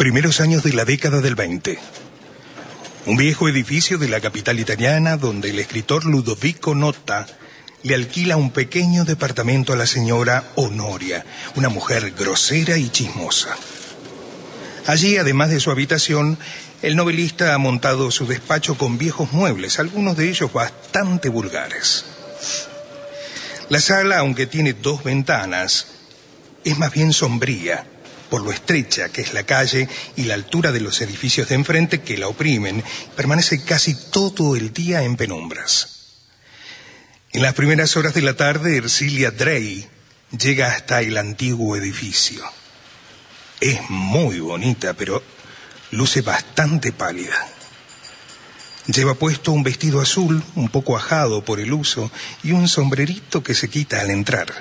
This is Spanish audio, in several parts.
primeros años de la década del 20. Un viejo edificio de la capital italiana donde el escritor Ludovico Notta le alquila un pequeño departamento a la señora Honoria, una mujer grosera y chismosa. Allí, además de su habitación, el novelista ha montado su despacho con viejos muebles, algunos de ellos bastante vulgares. La sala, aunque tiene 2 ventanas, es más bien sombría, por lo estrecha que es la calle y la altura de los edificios de enfrente que la oprimen. Permanece casi todo el día en penumbras. En las primeras horas de la tarde, Ercilia Drey llega hasta el antiguo edificio. Es muy bonita, pero luce bastante pálida. Lleva puesto un vestido azul, un poco ajado por el uso, y un sombrerito que se quita al entrar.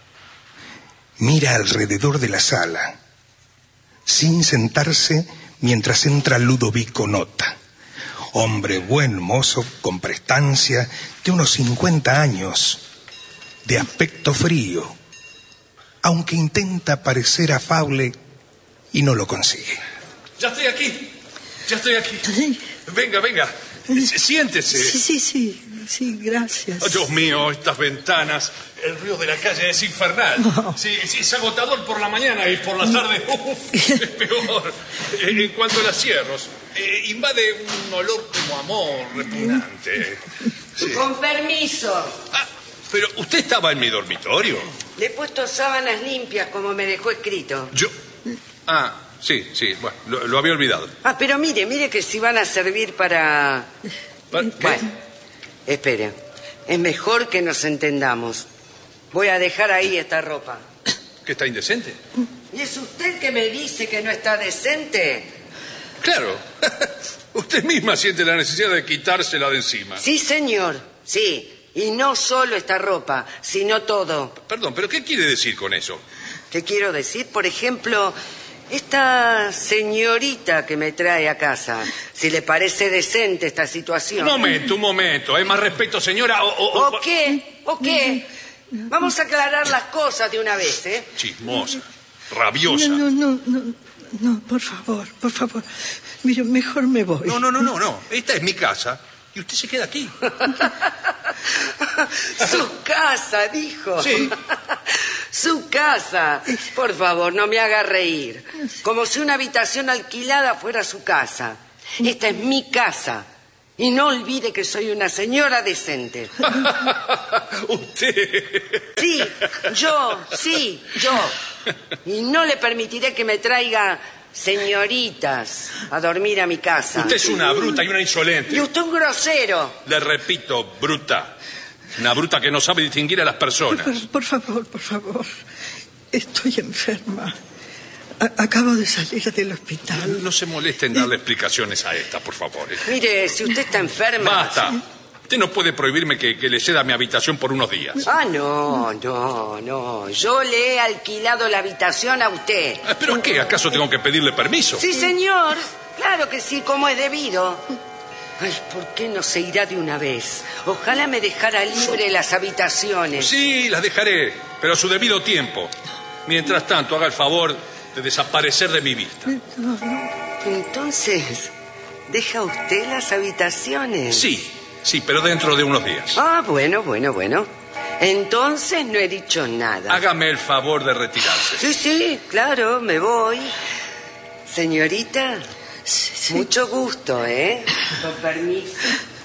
Mira alrededor de la sala, sin sentarse, mientras entra Ludovico Notta. Hombre buen mozo, con prestancia, de unos 50 años, de aspecto frío, aunque intenta parecer afable y no lo consigue. Ya estoy aquí. Sí. Venga. Siéntese. Sí, gracias. Oh, Dios mío, estas ventanas. El ruido de la calle es infernal. Oh. Sí, es agotador por la mañana y por la tarde es peor. En cuanto a los cierros, invade un olor como amor repugnante. Sí. Con permiso. Ah, pero usted estaba en mi dormitorio. Le he puesto sábanas limpias como me dejó escrito. Yo... Ah, sí, bueno, lo había olvidado. Ah, pero mire que si van a servir para... ¿Qué? Bueno, espere. Es mejor que nos entendamos. Voy a dejar ahí esta ropa. ¿Que está indecente? ¿Y es usted que me dice que no está decente? Claro. Usted misma siente la necesidad de quitársela de encima. Sí, señor. Sí. Y no solo esta ropa, sino todo. Perdón, ¿pero qué quiere decir con eso? ¿Qué quiero decir? Por ejemplo, esta señorita que me trae a casa. Si le parece decente esta situación. Un momento. ¿Hay más respeto, señora? ¿O qué? Vamos a aclarar las cosas de una vez, ¿eh? Chismosa, rabiosa. No, por favor. Mire, mejor me voy. No. Esta es mi casa y usted se queda aquí. Su casa, dijo. Sí. Su casa. Por favor, no me haga reír. Como si una habitación alquilada fuera su casa. Esta es mi casa. Y no olvide que soy una señora decente. ¿Usted? Sí, yo. Y no le permitiré que me traiga señoritas a dormir a mi casa. Usted es una bruta y una insolente. Y usted un grosero. Le repito, bruta. Una bruta que no sabe distinguir a las personas. Por favor. Estoy enferma. Acabo de salir del hospital. No se moleste en darle explicaciones a esta, por favor. Mire, si usted está enferma... Basta. Usted no puede prohibirme que le ceda mi habitación por unos días. Ah, no. Yo le he alquilado la habitación a usted. ¿Pero qué? ¿Acaso tengo que pedirle permiso? Sí, señor. Claro que sí, como es debido. Ay, ¿por qué no se irá de una vez? Ojalá me dejara libre las habitaciones. Sí, las dejaré, pero a su debido tiempo. Mientras tanto, haga el favor de desaparecer de mi vista. No. Entonces, ¿deja usted las habitaciones? Sí, pero dentro de unos días. Ah, bueno. Entonces no he dicho nada. Hágame el favor de retirarse. Sí, claro, me voy. Señorita, Sí. mucho gusto, ¿eh? Con permiso.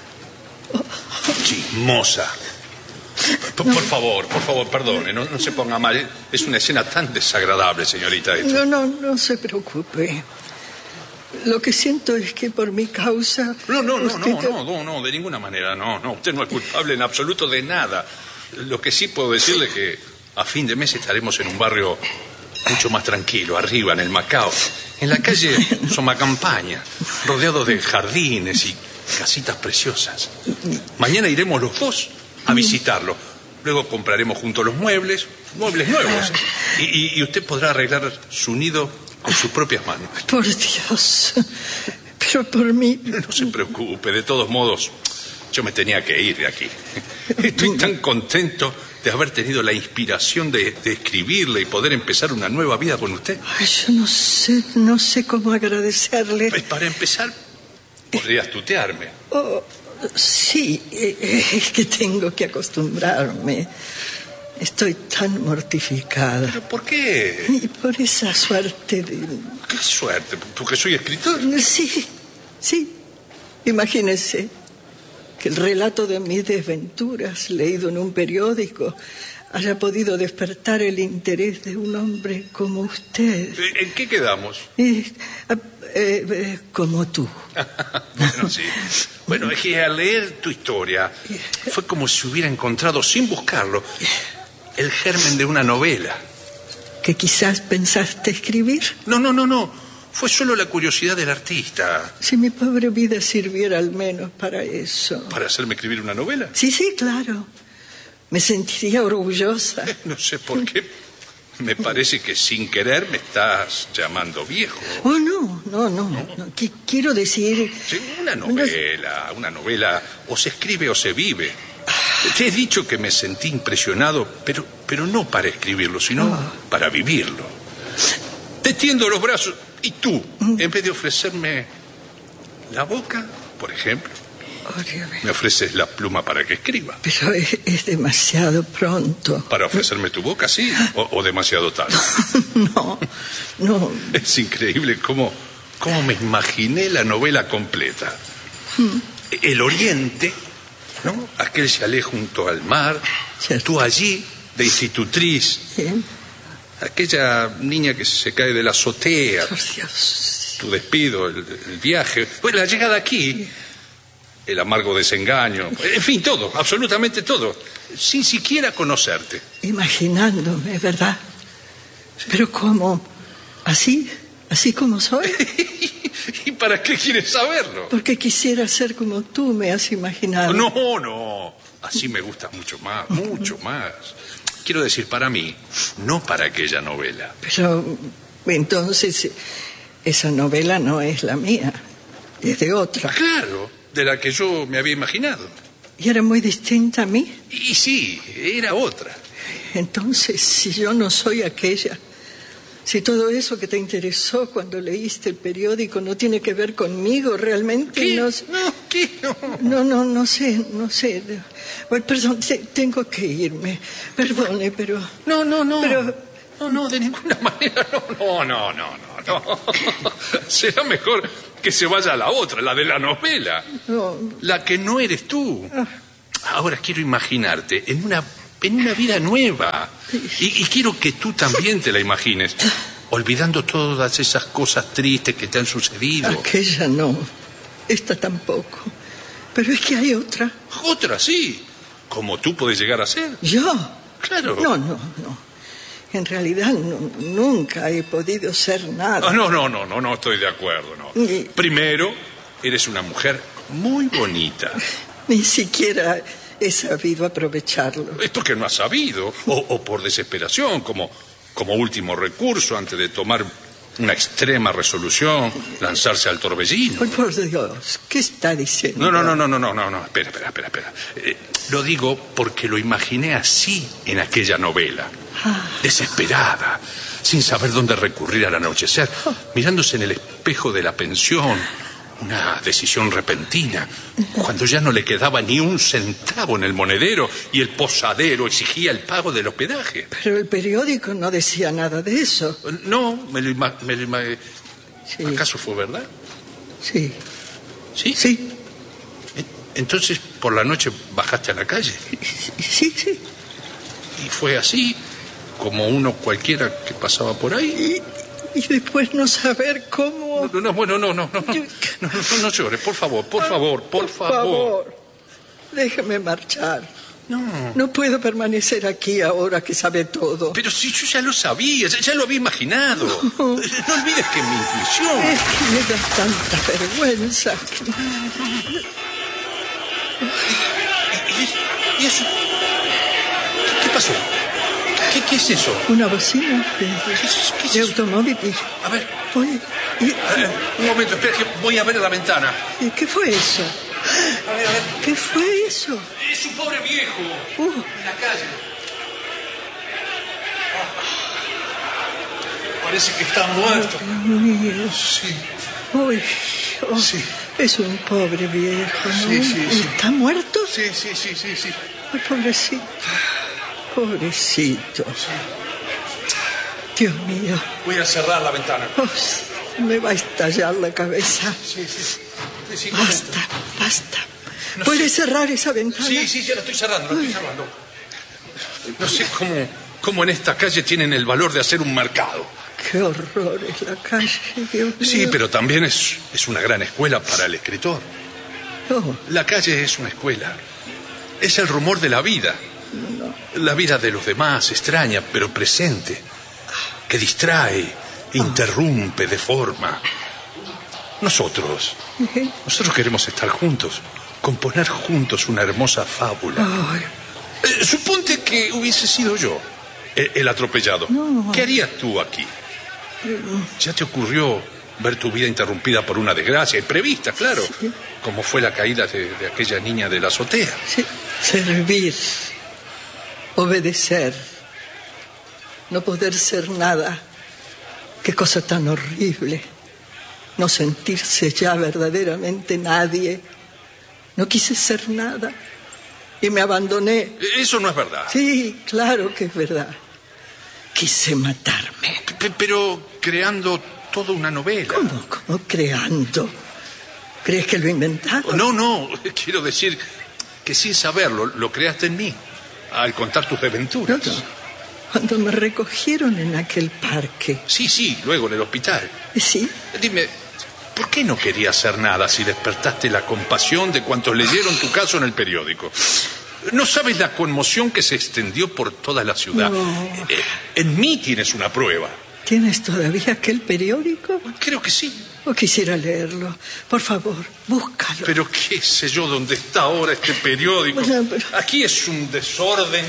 Chismosa. Por favor, perdone, no se ponga mal. Es una escena tan desagradable, señorita. No se preocupe. Lo que siento es que por mi causa... No, de ninguna manera, no. Usted no es culpable en absoluto de nada. Lo que sí puedo decirle es que a fin de mes estaremos en un barrio mucho más tranquilo, arriba, en el Macao. En la calle Somacampaña, rodeado de jardines y casitas preciosas. Mañana iremos los dos a visitarlo. Luego compraremos juntos los muebles nuevos. Y usted podrá arreglar su nido con sus propias manos. Por Dios. Pero por mí... No se preocupe, de todos modos, yo me tenía que ir de aquí. Estoy tan contento de haber tenido la inspiración de escribirle y poder empezar una nueva vida con usted? Ay, yo no sé cómo agradecerle. Pues para empezar, podrías tutearme. Oh, sí, es que tengo que acostumbrarme. Estoy tan mortificada. ¿Pero por qué? Y por esa suerte de... ¿Qué suerte? ¿Porque soy escritor? Sí. Imagínese que el relato de mis desventuras, leído en un periódico, haya podido despertar el interés de un hombre como usted. ¿En qué quedamos? Como tú. Bueno, sí. Bueno, es que al leer tu historia fue como si hubiera encontrado, sin buscarlo, el germen de una novela. ¿Que quizás pensaste escribir? No. Fue solo la curiosidad del artista. Si mi pobre vida sirviera al menos para eso. ¿Para hacerme escribir una novela? Sí, claro. Me sentiría orgullosa. No sé por qué. Me parece que sin querer me estás llamando viejo. Oh, no. Quiero decir... Sí, una novela o se escribe o se vive. Te he dicho que me sentí impresionado, pero no para escribirlo, sino para vivirlo. Te tiendo los brazos y tú, en vez de ofrecerme la boca, por ejemplo, me ofreces la pluma para que escriba. Pero es demasiado pronto. ¿Para ofrecerme tu boca, sí? ¿O demasiado tarde? No. Es increíble cómo me imaginé la novela completa. El Oriente, ¿no? Aquel chalet junto al mar. Cierto. Tú allí, de institutriz. Bien. Aquella niña que se cae de la azotea. Por Dios. Tu despido, el viaje. Pues la llegada aquí. El amargo desengaño. En fin, todo, absolutamente todo. Sin siquiera conocerte. Imaginándome, ¿verdad? Pero ¿cómo? ¿Así como soy? ¿Y para qué quieres saberlo? Porque quisiera ser como tú me has imaginado. No. Así me gusta mucho más. Quiero decir, para mí, no para aquella novela. Pero entonces esa novela no es la mía, es de otra. Claro, de la que yo me había imaginado. ¿Y era muy distinta a mí? Y sí, era otra. Entonces, si yo no soy aquella, si todo eso que te interesó cuando leíste el periódico no tiene que ver conmigo, realmente ¿Qué? no... No sé. Bueno, perdón, tengo que irme. Perdone, pero... No. Pero... No, de ninguna manera. No. Será mejor que se vaya a la otra, la de la novela. No. La que no eres tú. Ahora quiero imaginarte en una vida nueva. Y quiero que tú también te la imagines, olvidando todas esas cosas tristes que te han sucedido. Aquella no, esta tampoco. Pero es que hay otra. Otra, sí. Como tú puedes llegar a ser. ¿Yo? Claro. No. En realidad nunca he podido ser nada. No estoy de acuerdo, no. Primero, eres una mujer muy bonita. Ni siquiera he sabido aprovecharlo. Es porque no has sabido, o por desesperación, como último recurso antes de tomar una extrema resolución, lanzarse al torbellino. Oh, por Dios, ¿qué está diciendo? No, espera. Lo digo porque lo imaginé así en aquella novela. Desesperada, sin saber dónde recurrir al anochecer, mirándose en el espejo de la pensión. Una decisión repentina, cuando ya no le quedaba ni un centavo en el monedero y el posadero exigía el pago del hospedaje. Pero el periódico no decía nada de eso. No, me lo imaginé. Sí. ¿Acaso fue verdad? Sí. ¿Sí? Sí. Entonces, por la noche bajaste a la calle. Sí. Y fue así, como uno cualquiera que pasaba por ahí. Y después no saber cómo... No llores, por favor. Déjame marchar. No puedo permanecer aquí ahora que sabe todo. Pero si yo ya lo sabía, ya lo había imaginado. No olvides que mi intuición... Es que me da tanta vergüenza. ¿Y eso? ¿Qué pasó? ¿Qué es eso? Una bocina ¿Qué es de eso? automóvil. A ver. Un momento, espera que voy a ver la ventana. ¿Qué fue eso? A ver. ¿Qué fue eso? Es un pobre viejo. En la calle. Parece que está muerto. Dios mío. Sí. Uy, Sí. Es un pobre viejo, ¿no? Sí. ¿Está muerto? Sí. Ay, pobrecito. Pobrecito. Dios mío. Voy a cerrar la ventana. Oh, me va a estallar la cabeza. Sí. Basta. No ¿Puedes cerrar esa ventana? Sí, ya la estoy cerrando, No sé cómo en esta calle tienen el valor de hacer un mercado. Qué horror es la calle, Dios mío. Sí, pero también es una gran escuela para el escritor. Oh, La calle es una escuela. Es el rumor de la vida. La vida de los demás, extraña, pero presente. Que distrae, interrumpe, deforma. Nosotros queremos estar juntos. Componer juntos una hermosa fábula. ay, Suponte que hubiese sido yo el atropellado. No. ¿Qué harías tú aquí? ¿Ya te ocurrió ver tu vida interrumpida por una desgracia imprevista, claro? Sí. Como fue la caída de aquella niña de la azotea. sí. Servir, obedecer, no poder ser nada. Qué cosa tan horrible. No sentirse ya verdaderamente nadie. No quise ser nada y me abandoné. Eso no es verdad. Sí, claro que es verdad. Quise matarme. Pero creando toda una novela. ¿Cómo creando? ¿Crees que lo inventaron? No, quiero decir que sin saberlo lo creaste en mí, al contar tus aventuras. No. Cuando me recogieron en aquel parque. Sí, luego en el hospital. Sí. Dime, ¿por qué no querías hacer nada si despertaste la compasión de cuantos leyeron tu caso en el periódico? ¿No sabes la conmoción que se extendió por toda la ciudad? No. En mí tienes una prueba. ¿Tienes todavía aquel periódico? Creo que sí. O quisiera leerlo. Por favor, búscalo. Pero qué sé yo dónde está ahora este periódico. Bueno, pero- Aquí es un desorden.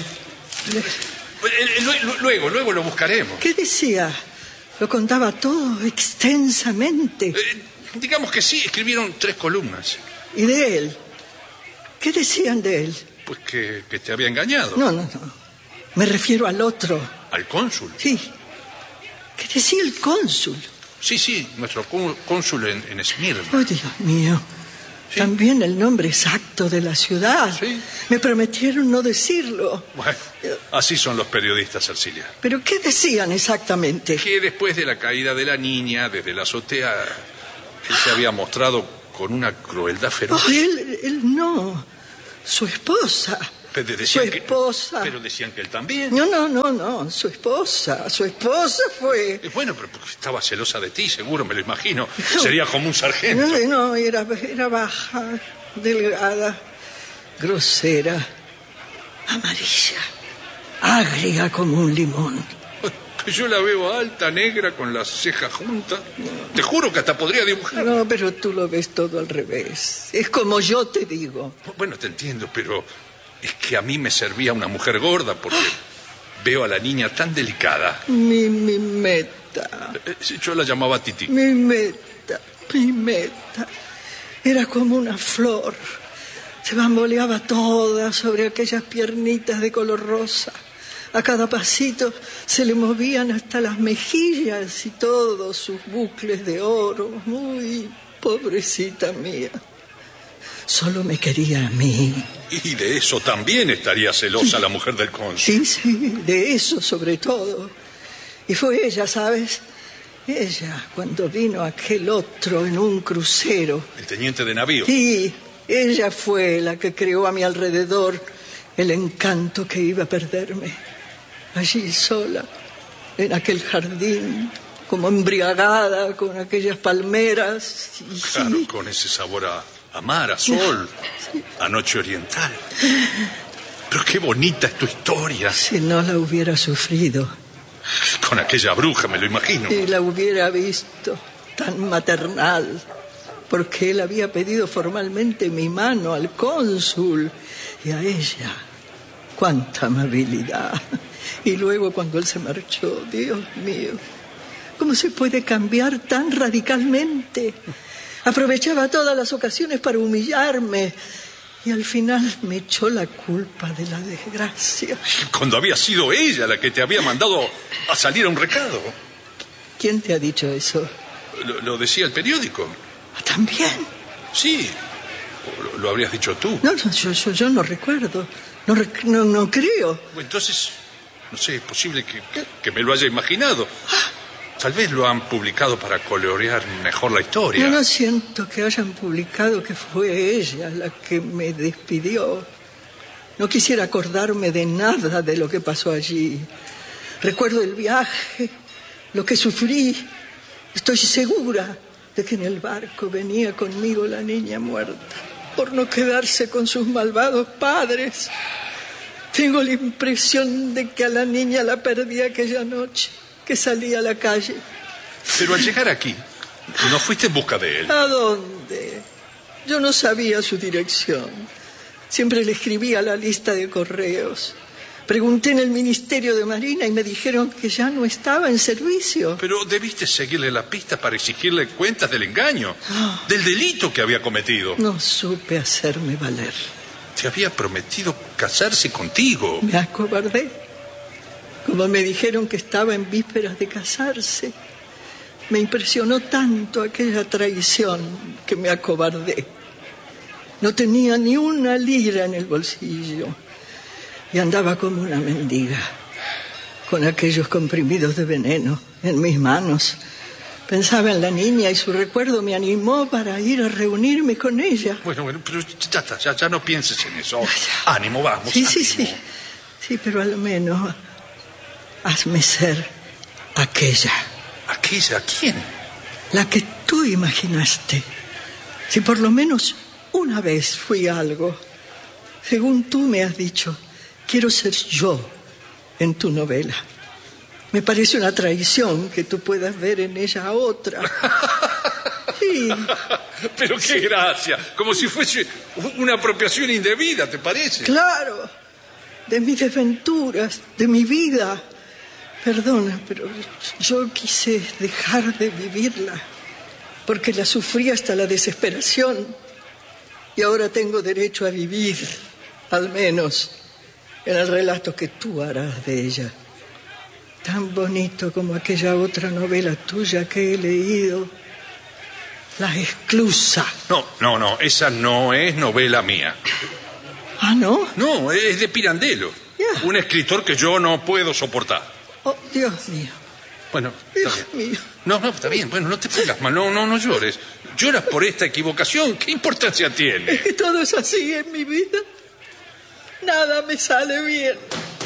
Luego lo buscaremos. ¿Qué decía? Lo contaba todo extensamente. Digamos que sí, escribieron 3 columnas. ¿Y de él? ¿Qué decían de él? Pues que te había engañado. No. Me refiero al otro. ¿Al cónsul? Sí. ¿Qué decía el cónsul? Sí, nuestro cónsul en Esmirna. Oh, Dios mío. Sí. También el nombre exacto de la ciudad. Sí. Me prometieron no decirlo. Bueno, así son los periodistas, Ercilia. ¿Pero qué decían exactamente? Que después de la caída de la niña, desde la azotea, él se había mostrado con una crueldad feroz. Oh, él no. Su esposa. Pero Su decían esposa. pero decían que él también. No. Su esposa. Su esposa fue. Bueno, pero porque estaba celosa de ti, seguro, me lo imagino. Sería como un sargento. No, era baja, delgada, grosera, amarilla, agria como un limón. Yo la veo alta, negra, con las cejas juntas. Te juro que hasta podría dibujar. No, pero tú lo ves todo al revés. Es como yo te digo. Bueno, te entiendo, pero es que a mí me servía una mujer gorda porque veo a la niña tan delicada. Mi meta. Yo la llamaba Titi. Mi meta. Era como una flor. Se bamboleaba toda sobre aquellas piernitas de color rosa. A cada pasito se le movían hasta las mejillas y todos sus bucles de oro. Muy pobrecita mía. Solo me quería a mí. Y de eso también estaría celosa la mujer del cónsul. Sí, de eso sobre todo. Y fue ella, ¿sabes? Ella, cuando vino aquel otro en un crucero. El teniente de navío. Sí, ella fue la que creó a mi alrededor el encanto que iba a perderme. Allí sola, en aquel jardín, como embriagada con aquellas palmeras. Y Claro, sí, con ese sabor a mar, a sol, a noche oriental. Pero qué bonita es tu historia. si no la hubiera sufrido Con aquella bruja, me lo imagino. y la hubiera visto tan maternal, porque él había pedido formalmente mi mano al cónsul y a ella. Cuánta amabilidad. Y luego cuando él se marchó, Dios mío, ¿cómo se puede cambiar tan radicalmente? Aprovechaba todas las ocasiones para humillarme Y al final me echó la culpa de la desgracia. Cuando había sido ella la que te había mandado a salir a un recado. ¿Quién te ha dicho eso? Lo decía el periódico. ¿También? Sí. Lo habrías dicho tú. No, yo no recuerdo. No creo. Entonces, no sé, es posible que me lo haya imaginado. Tal vez lo han publicado para colorear mejor la historia. No siento que hayan publicado que fue ella la que me despidió. No quisiera acordarme de nada de lo que pasó allí. Recuerdo el viaje, lo que sufrí. Estoy segura de que en el barco venía conmigo la niña muerta por no quedarse con sus malvados padres. Tengo la impresión de que a la niña la perdí aquella noche que salí a la calle. Pero al llegar aquí, no fuiste en busca de él. ¿A dónde? Yo no sabía su dirección. Siempre le escribía la lista de correos. Pregunté en el Ministerio de Marina y me dijeron que ya no estaba en servicio. Pero debiste seguirle la pista para exigirle cuentas del engaño, del delito que había cometido. No supe hacerme valer. Te había prometido casarse contigo. Me acobardé. Como me dijeron que estaba en vísperas de casarse, me impresionó tanto aquella traición que me acobardé. No tenía ni una lira en el bolsillo y andaba como una mendiga, con aquellos comprimidos de veneno en mis manos. Pensaba en la niña y su recuerdo me animó para ir a reunirme con ella. Bueno, pero ya no pienses en eso. Ánimo, vamos. Sí, ánimo. Sí, pero al menos hazme ser aquella. ¿Aquella? ¿Quién? La que tú imaginaste. Si por lo menos una vez fui algo, según tú me has dicho, quiero ser yo en tu novela. Me parece una traición que tú puedas ver en ella a otra. Sí. Pero qué gracia, como si fuese una apropiación indebida, ¿te parece? Claro, de mis desventuras, de mi vida. Perdona, pero yo quise dejar de vivirla, porque la sufrí hasta la desesperación. Y ahora tengo derecho a vivir, al menos, en el relato que tú harás de ella. Tan bonito como aquella otra novela tuya que he leído, La Esclusa. No, esa no es novela mía. ¿Ah, no? No, es de Pirandello, un escritor que yo no puedo soportar. Oh, Dios mío. Bueno, Dios mío. No, está bien. Bueno, no te pongas mal. No llores. Lloras por esta equivocación. ¿Qué importancia tiene? Es que todo es así en mi vida. Nada me sale bien.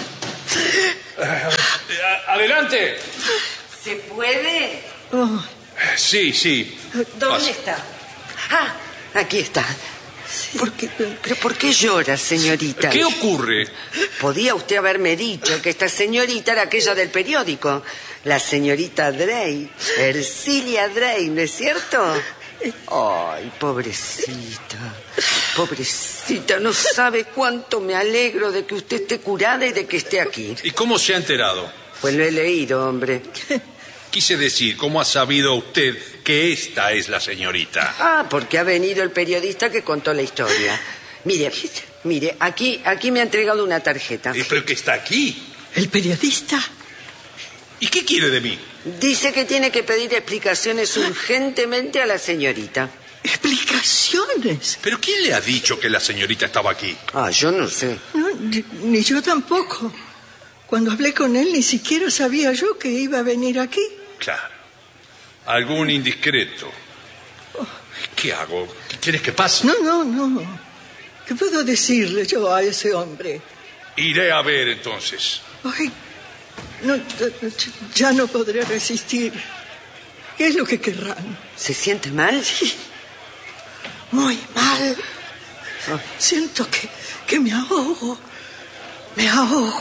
Adelante. ¿Se puede? Oh, Sí. ¿Dónde está? Ah, aquí está. ¿Pero por qué llora, señorita? ¿Qué ocurre? Podía usted haberme dicho que esta señorita era aquella del periódico. La señorita Drey. Ercilia Drey, ¿no es cierto? Ay, pobrecita. Pobrecita, no sabe cuánto me alegro de que usted esté curada y de que esté aquí. ¿Y cómo se ha enterado? Pues lo he leído, hombre. Quise decir, ¿cómo ha sabido usted que esta es la señorita? Ah, porque ha venido el periodista que contó la historia. Mire, aquí me ha entregado una tarjeta. ¿Pero que está aquí? ¿El periodista? ¿Y qué quiere de mí? Dice que tiene que pedir explicaciones urgentemente a la señorita. ¿Explicaciones? ¿Pero quién le ha dicho que la señorita estaba aquí? Ah, yo no sé. No, ni yo tampoco. Cuando hablé con él ni siquiera sabía yo que iba a venir aquí. Claro. Algún indiscreto. ¿Qué hago? ¿Quieres que pase? No. ¿Qué puedo decirle yo a ese hombre? Iré a ver entonces. Ay, no, ya no podré resistir. ¿Qué es lo que querrán? ¿Se siente mal? Sí, muy mal. Siento que me ahogo. Me ahogo.